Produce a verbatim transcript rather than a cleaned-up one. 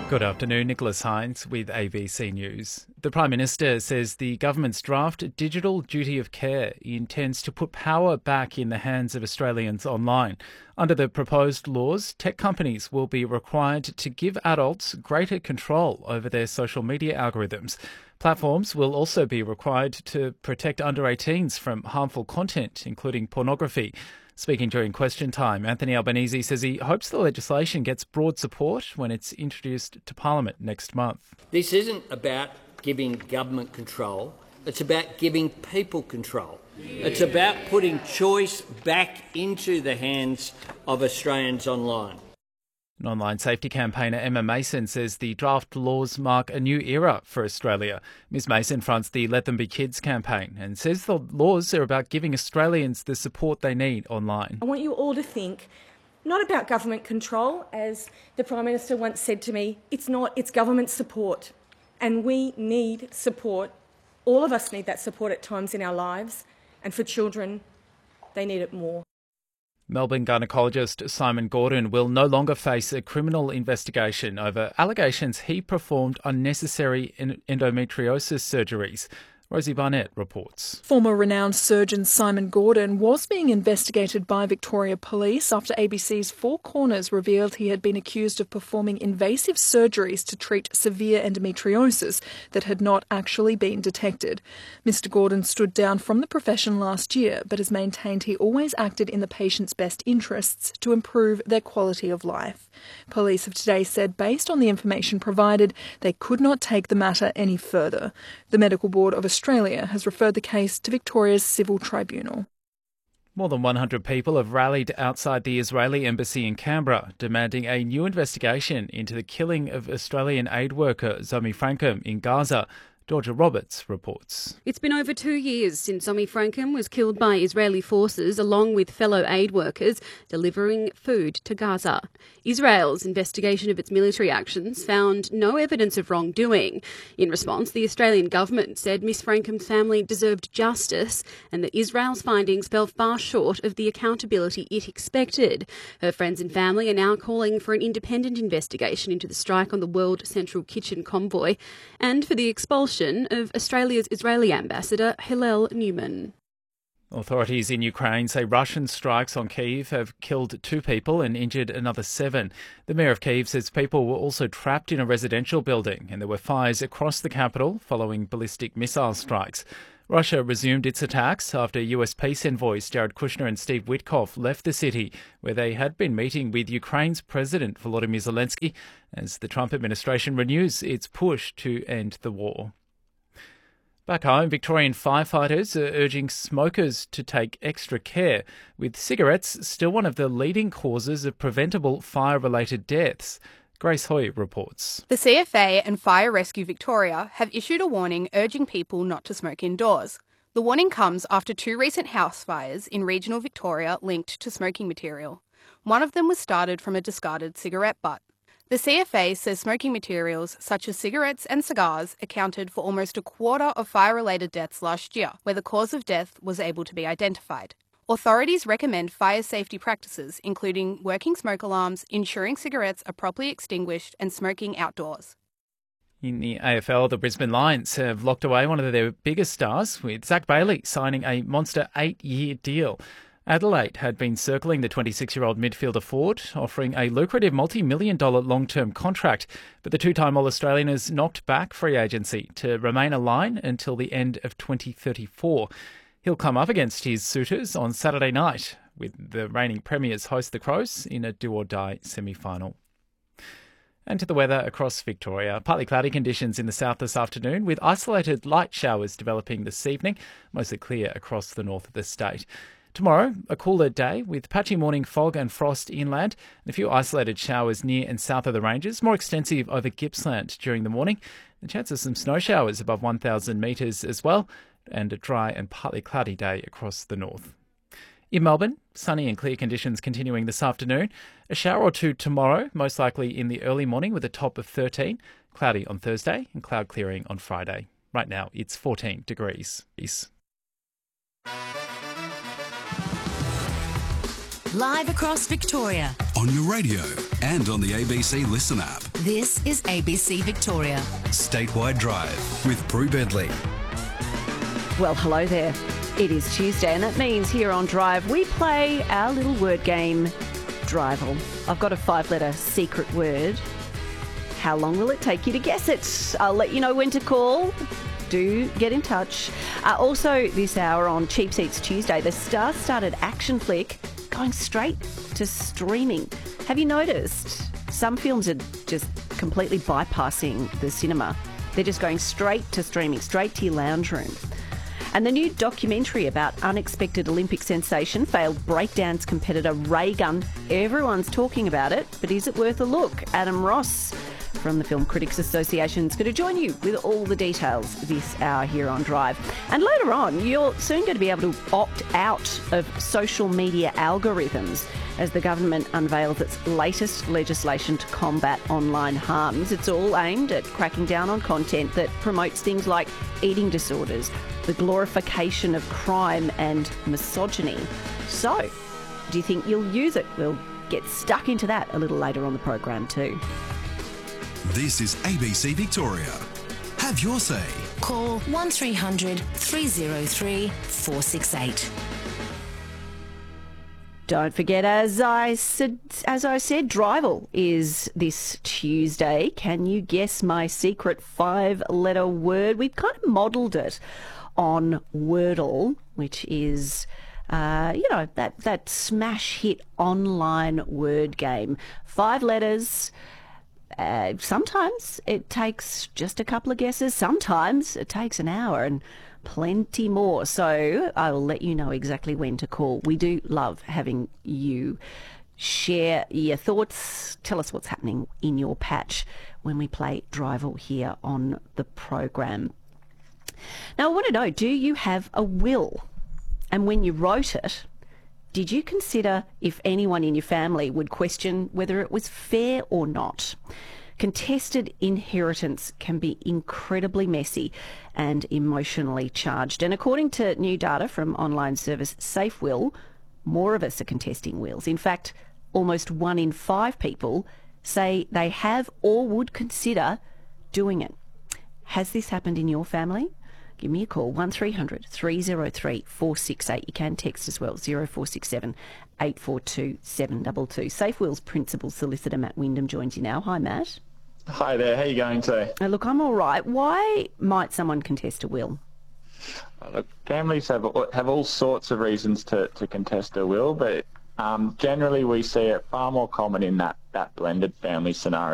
Good afternoon, Nicholas Hines with A B C News. The Prime Minister says the government's draft Digital Duty of Care intends to put power back in the hands of Australians online. Under the proposed laws, tech companies will be required to give adults greater control over their social media algorithms. Platforms will also be required to protect under eighteens from harmful content, including pornography. Speaking during question time, Anthony Albanese says he hopes the legislation gets broad support when it's introduced to Parliament next month. This isn't about giving government control, it's about giving people control. Yeah. It's about putting choice back into the hands of Australians online. An online safety campaigner, Emma Mason, says the draft laws mark a new era for Australia. Ms Mason fronts the Let Them Be Kids campaign and says the laws are about giving Australians the support they need online. I want you all to think not about government control, as the Prime Minister once said to me, it's not, it's government support. And we need support. All of us need that support at times in our lives, and for children, they need it more. Melbourne gynaecologist Simon Gordon will no longer face a criminal investigation over allegations he performed unnecessary endometriosis surgeries. Rosie Barnett reports. Former renowned surgeon Simon Gordon was being investigated by Victoria Police after A B C's Four Corners revealed he had been accused of performing invasive surgeries to treat severe endometriosis that had not actually been detected. Mister Gordon stood down from the profession last year, but has maintained he always acted in the patient's best interests to improve their quality of life. Police have today said, based on the information provided, they could not take the matter any further. The Medical Board of Australia has referred the case to Victoria's Civil Tribunal. More than one hundred people have rallied outside the Israeli embassy in Canberra, demanding a new investigation into the killing of Australian aid worker Zomi Frankum in Gaza. Georgia Roberts reports. It's been over two years since Zomi Frankum was killed by Israeli forces along with fellow aid workers delivering food to Gaza. Israel's investigation of its military actions found no evidence of wrongdoing. In response, the Australian government said Miss Frankum's family deserved justice and that Israel's findings fell far short of the accountability it expected. Her friends and family are now calling for an independent investigation into the strike on the World Central Kitchen convoy and for the expulsion of Australia's Israeli ambassador Hillel Newman. Authorities in Ukraine say Russian strikes on Kyiv have killed two people and injured another seven. The mayor of Kyiv says people were also trapped in a residential building and there were fires across the capital following ballistic missile strikes. Russia resumed its attacks after U S peace envoys Jared Kushner and Steve Witkoff left the city, where they had been meeting with Ukraine's President Volodymyr Zelensky as the Trump administration renews its push to end the war. Back home, Victorian firefighters are urging smokers to take extra care, with cigarettes still one of the leading causes of preventable fire-related deaths. Grace Hoy reports. The C F A and Fire Rescue Victoria have issued a warning urging people not to smoke indoors. The warning comes after two recent house fires in regional Victoria linked to smoking material. One of them was started from a discarded cigarette butt. The C F A says smoking materials such as cigarettes and cigars accounted for almost a quarter of fire-related deaths last year, where the cause of death was able to be identified. Authorities recommend fire safety practices, including working smoke alarms, ensuring cigarettes are properly extinguished and smoking outdoors. In the A F L, the Brisbane Lions have locked away one of their biggest stars, with Zach Bailey signing a monster eight-year deal. Adelaide had been circling the twenty-six-year-old midfielder forward, offering a lucrative multi-million dollar long-term contract, but the two-time All-Australian has knocked back free agency to remain a Lion until the end of twenty thirty-four. He'll come up against his suitors on Saturday night, with the reigning premiers host the Crows in a do-or-die semi-final. And to the weather across Victoria. Partly cloudy conditions in the south this afternoon, with isolated light showers developing this evening, mostly clear across the north of the state. Tomorrow, a cooler day with patchy morning fog and frost inland and a few isolated showers near and south of the ranges, more extensive over Gippsland during the morning. The chance of some snow showers above one thousand metres as well, and a dry and partly cloudy day across the north. In Melbourne, sunny and clear conditions continuing this afternoon. A shower or two tomorrow, most likely in the early morning with a top of thirteen. Cloudy on Thursday and cloud clearing on Friday. Right now, it's fourteen degrees. Peace. live across Victoria. On your radio and on the A B C Listen app. This is A B C Victoria. Statewide Drive with Prue Bedley. Well, hello there. It is Tuesday, and that means here on Drive we play our little word game, Drivel. I've got a five-letter secret word. How long will it take you to guess it? I'll let you know when to call. Do get in touch. Uh, also, this hour on Cheap Seats Tuesday, the star-studded action flick going straight to streaming. Have you noticed some films are just completely bypassing the cinema? They're just going straight to streaming, straight to your lounge room. And the new documentary about unexpected Olympic sensation, failed breakdance competitor Ray Gunn. Everyone's talking about it, but is it worth a look? Adam Ross from the Film Critics Association is going to join you with all the details this hour here on Drive. And later on, you're soon going to be able to opt out of social media algorithms as the government unveils its latest legislation to combat online harms. It's all aimed at cracking down on content that promotes things like eating disorders, the glorification of crime and misogyny. So, do you think you'll use it? We'll get stuck into that a little later on the program too. This is A B C Victoria. Have your say. Call one three hundred three oh three four six eight. Don't forget, as I said, as I said, Drivel is this Tuesday. Can you guess my secret five-letter word? We've kind of modelled it on Wordle, which is, uh, you know, that, that smash hit online word game. Five letters. Uh, sometimes it takes just a couple of guesses. Sometimes it takes an hour and plenty more. So I will let you know exactly when to call. We do love having you share your thoughts. Tell us what's happening in your patch when we play Drivel here on the program. Now, I want to know, do you have a will? And when you wrote it, did you consider if anyone in your family would question whether it was fair or not? Contested inheritance can be incredibly messy and emotionally charged. And according to new data from online service SafeWill, more of us are contesting wills. In fact, almost one in five people say they have or would consider doing it. Has this happened in your family? Give me a call, one three hundred three oh three four six eight. You can text as well, zero four six seven eight four two seven two two. SafeWill's principal solicitor Matt Wyndham joins you now. Hi, Matt. Hi there, how are you going today? Uh, look, I'm all right. Why might someone contest a will? Uh, look, families have have all sorts of reasons to, to contest a will, but um, generally we see it far more common in that, that blended family scenario.